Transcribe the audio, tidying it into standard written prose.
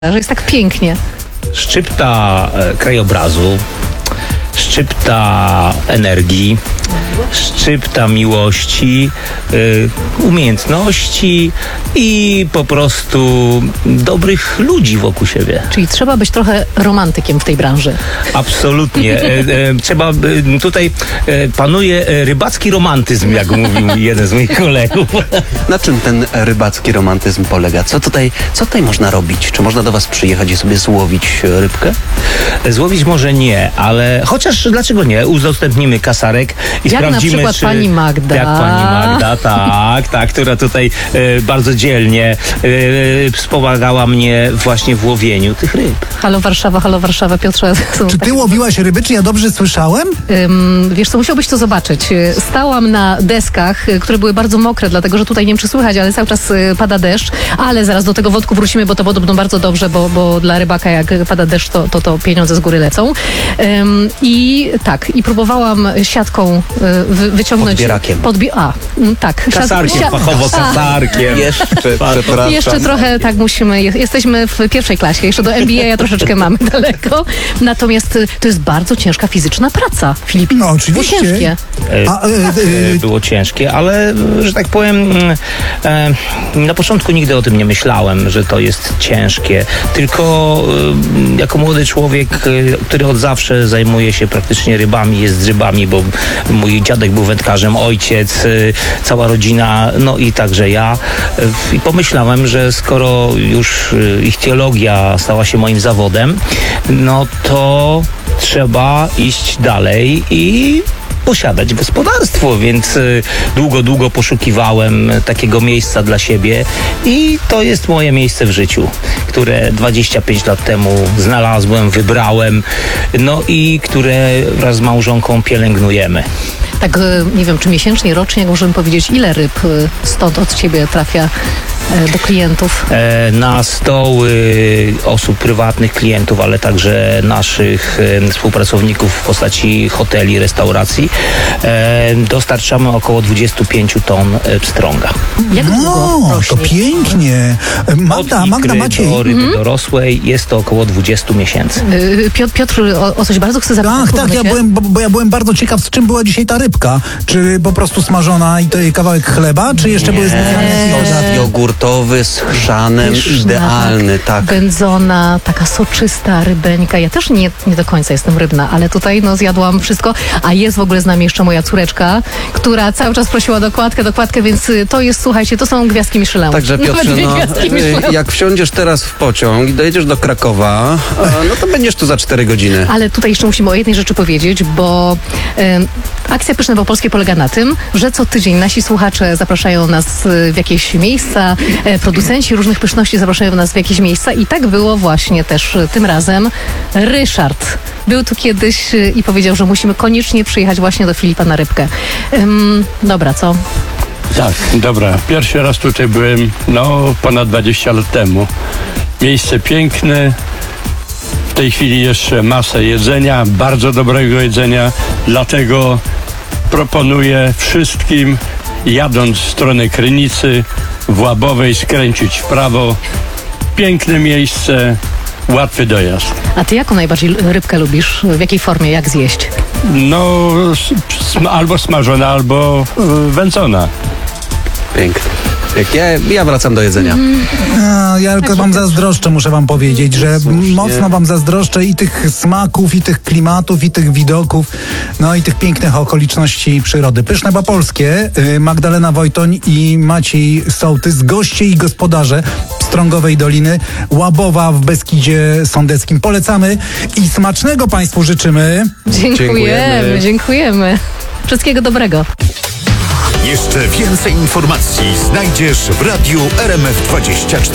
że jest tak pięknie. Szczypta krajobrazu, szczypta energii, szczypta miłości, umiejętności i po prostu dobrych ludzi wokół siebie. Czyli trzeba być trochę romantykiem w tej branży. Absolutnie. Trzeba, tutaj panuje rybacki romantyzm, jak mówił jeden z moich kolegów. Na czym ten rybacki romantyzm polega? Co tutaj można robić? Czy można do was przyjechać i sobie złowić rybkę? Złowić może nie, ale chociaż dlaczego nie? Udostępnimy kasarek i Jak sprawdzimy, na przykład czy... pani Magda. Jak pani Magda, tak, która tutaj bardzo dzielnie wspomagała mnie właśnie w łowieniu tych ryb. Halo Warszawa, Piotrze. Czy ty łowiłaś ryby, czy ja dobrze słyszałem? Wiesz co, musiałbyś to zobaczyć. Stałam na deskach, które były bardzo mokre, dlatego że tutaj nie wiem, czy słychać, ale cały czas pada deszcz, ale zaraz do tego wątku wrócimy, bo to podobno bardzo dobrze, bo dla rybaka jak pada deszcz, to pieniądze z góry lecą. I próbowałam siatką wyciągnąć... Podbierakiem. Tak. Kasarkiem, fachowo kasarkiem. Jeszcze, przepraszam. Jeszcze trochę tak musimy, jesteśmy w pierwszej klasie, jeszcze do MBA troszeczkę mamy daleko, natomiast to jest bardzo ciężka fizyczna praca, Filip. No oczywiście. Było ciężkie. Było ciężkie, ale że tak powiem, na początku nigdy o tym nie myślałem, że to jest ciężkie, tylko jako młody człowiek, który od zawsze zajmuje się praktycznie rybami, jest z rybami, bo mój dziadek był wędkarzem, ojciec, cała rodzina, no i także ja. I pomyślałem, że skoro już ichtiologia stała się moim zawodem, no to trzeba iść dalej i posiadać gospodarstwo, więc długo poszukiwałem takiego miejsca dla siebie i to jest moje miejsce w życiu, które 25 lat temu znalazłem, wybrałem, no i które wraz z małżonką pielęgnujemy. Tak, nie wiem, czy miesięcznie, rocznie, jak możemy powiedzieć, ile ryb stąd od ciebie trafia do klientów? Na stoły osób prywatnych, klientów, ale także naszych współpracowników w postaci hoteli, restauracji dostarczamy około 25 ton pstrąga. Jak długo No, rośnie? to pięknie. Magda, Maciej. Do ryby dorosłej jest to około 20 miesięcy. Piotr o coś bardzo chce zapytać. Tak, ja byłem bardzo ciekaw, z czym była dzisiaj ta rybka. Czy po prostu smażona i to kawałek chleba, czy jeszcze były specjalne Sos jogurtowy z chrzanem, idealny, tak. Wędzona, taka soczysta rybeńka. Ja też nie do końca jestem rybna, ale tutaj zjadłam wszystko. A jest w ogóle z nami jeszcze moja córeczka, która cały czas prosiła dokładkę, więc to jest, słuchajcie, to są gwiazdki Michelin. Także Piotrze, jak wsiądziesz teraz w pociąg i dojedziesz do Krakowa, no to będziesz tu za 4 godziny. Ale tutaj jeszcze musimy o jednej rzeczy powiedzieć, bo akcja Pyszne Polskie polega na tym, że co tydzień nasi słuchacze zapraszają nas w jakieś miejsca, producenci różnych pyszności zapraszają nas w jakieś miejsca i tak było właśnie też tym razem. Ryszard był tu kiedyś i powiedział, że musimy koniecznie przyjechać właśnie do Filipa na rybkę. Dobra, co? Tak, dobra. Pierwszy raz tutaj byłem, ponad 20 lat temu. Miejsce piękne. W tej chwili jeszcze masę jedzenia, bardzo dobrego jedzenia, dlatego proponuję wszystkim, jadąc w stronę Krynicy, w Łabowej, skręcić w prawo. Piękne miejsce, łatwy dojazd. A ty jaką najbardziej rybkę lubisz? W jakiej formie? Jak zjeść? Albo smażona, albo wędzona. Pięknie. Ja wracam do jedzenia. Ja tylko wam zazdroszczę, muszę wam powiedzieć, że mocno wam zazdroszczę i tych smaków, i tych klimatów, i tych widoków, no i tych pięknych okoliczności przyrody. Pyszne Polskie, Magdalena Wojtoń i Maciej Sołtys, goście i gospodarze Pstrągowej Doliny, Łabowa w Beskidzie Sądeckim. Polecamy i smacznego państwu życzymy. Dziękujemy. Wszystkiego dobrego. Jeszcze więcej informacji znajdziesz w radiu RMF24.